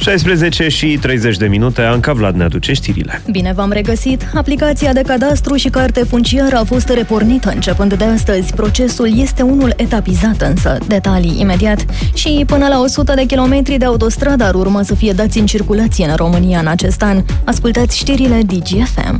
16 și 30 de minute, Anca Vlad ne aduce știrile. Bine v-am regăsit! Aplicația de cadastru și carte funciară a fost repornită începând de astăzi. Procesul este unul etapizat însă. Detalii imediat. Și până la 100 de kilometri de autostradă ar urma să fie dați în circulație în România în acest an. Ascultați știrile DGFM.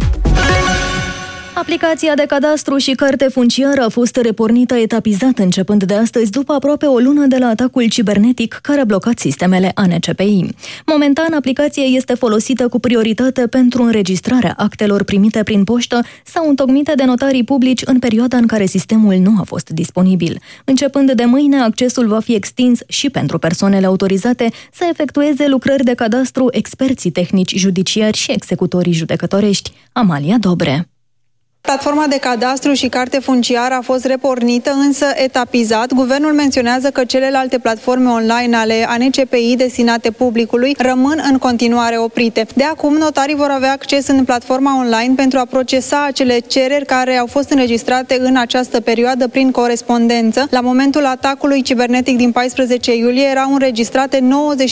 Aplicația de cadastru și carte funciară a fost repornită etapizat începând de astăzi, după aproape o lună de la atacul cibernetic care a blocat sistemele ANCPI. Momentan, aplicația este folosită cu prioritate pentru înregistrarea actelor primite prin poștă sau întocmite de notarii publici în perioada în care sistemul nu a fost disponibil. Începând de mâine, accesul va fi extins și pentru persoanele autorizate să efectueze lucrări de cadastru, experții tehnici judiciari și executorii judecătorești. Amalia Dobre. Platforma de cadastru și carte funciară a fost repornită, însă etapizat. Guvernul menționează că celelalte platforme online ale ANCPI destinate publicului rămân în continuare oprite. De acum, notarii vor avea acces în platforma online pentru a procesa acele cereri care au fost înregistrate în această perioadă prin corespondență. La momentul atacului cibernetic din 14 iulie erau înregistrate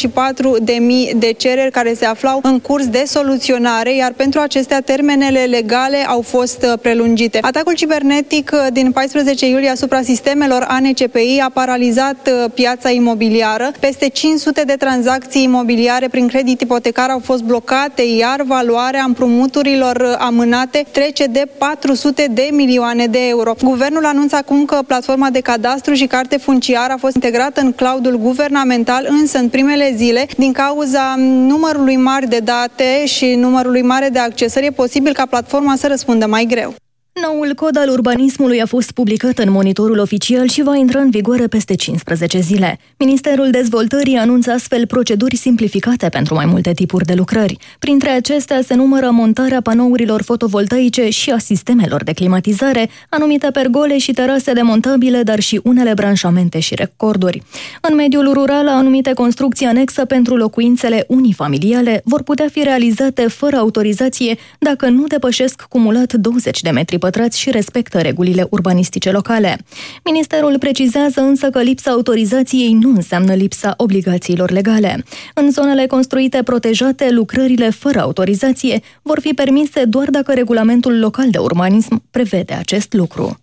94.000 de cereri care se aflau în curs de soluționare, iar pentru acestea termenele legale au fost prelungite. Atacul cibernetic din 14 iulie asupra sistemelor ANCPI a paralizat piața imobiliară. Peste 500 de tranzacții imobiliare prin credit ipotecar au fost blocate, iar valoarea împrumuturilor amânate trece de 400 de milioane de euro. Guvernul anunță acum că platforma de cadastru și carte funciară a fost integrată în cloudul guvernamental, însă în primele zile, din cauza numărului mare de date și numărului mare de accesări, e posibil ca platforma să răspundă mai greu. Noul cod al urbanismului a fost publicat în monitorul oficial și va intra în vigoare peste 15 zile. Ministerul Dezvoltării anunță astfel proceduri simplificate pentru mai multe tipuri de lucrări. Printre acestea se numără montarea panourilor fotovoltaice și a sistemelor de climatizare, anumite pergole și terase demontabile, dar și unele branșamente și recorduri. În mediul rural, anumite construcții anexă pentru locuințele unifamiliale vor putea fi realizate fără autorizație dacă nu depășesc cumulat 20 de metri pătrați și respectă regulile urbanistice locale. Ministerul precizează însă că lipsa autorizației nu înseamnă lipsa obligațiilor legale. În zonele construite protejate, lucrările fără autorizație vor fi permise doar dacă regulamentul local de urbanism prevede acest lucru.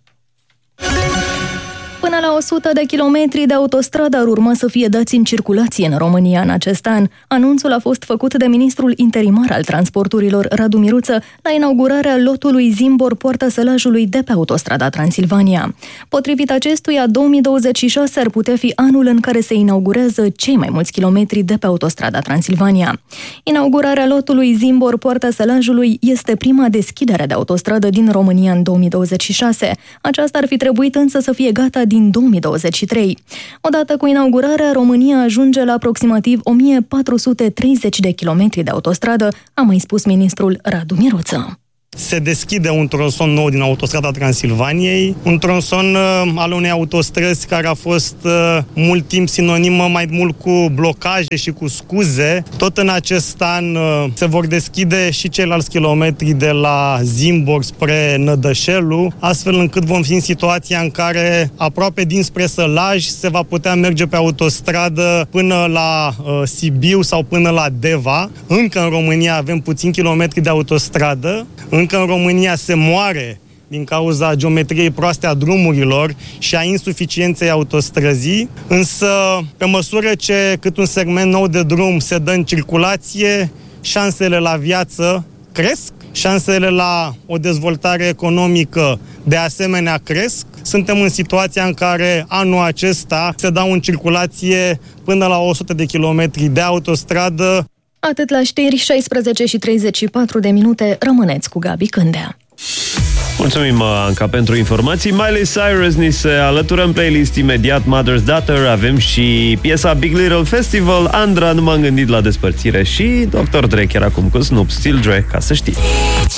Până la 100 de kilometri de autostradă ar urma să fie dați în circulație în România în acest an. Anunțul a fost făcut de ministrul interimar al transporturilor, Radu Miruță, la inaugurarea lotului Zimbor-Poarta Sălajului de pe autostrada Transilvania. Potrivit acestuia, 2026 ar putea fi anul în care se inaugurează cei mai mulți kilometri de pe autostrada Transilvania. Inaugurarea lotului Zimbor-Poarta Sălajului este prima deschidere de autostradă din România în 2026. Aceasta ar fi trebuit însă să fie gata din 2023. Odată cu inaugurarea, România ajunge la aproximativ 1430 de kilometri de autostradă, a mai spus ministrul Radu Miruță. Se deschide un tronson nou din autostrada Transilvaniei, un tronson al unei autostrăzi care a fost mult timp sinonimă mai mult cu blocaje și cu scuze. Tot în acest an se vor deschide și ceilalți kilometri de la Zimbor spre Nădășelu, astfel încât vom fi în situația în care aproape dinspre Sălaj se va putea merge pe autostradă până la Sibiu sau până la Deva. Încă în România avem puțini kilometri de autostradă. Încă în România se moare din cauza geometriei proaste a drumurilor și a insuficienței autostrăzii, însă pe măsură ce cât un segment nou de drum se dă în circulație, șansele la viață cresc, șansele la o dezvoltare economică de asemenea cresc. Suntem în situația în care anul acesta se dau în circulație până la 100 de kilometri de autostradă. Atât la știri, 16 și 34 de minute, rămâneți cu Gabi Cândea. Mulțumim, Anca, pentru informații. Miley Cyrus ni se alătură în playlist imediat. Mother's Daughter, avem și piesa Big Little Festival, Andra, Nu m-am gândit la despărțire și Dr. Dre chiar acum cu Snoop, Still Dre, ca să știți.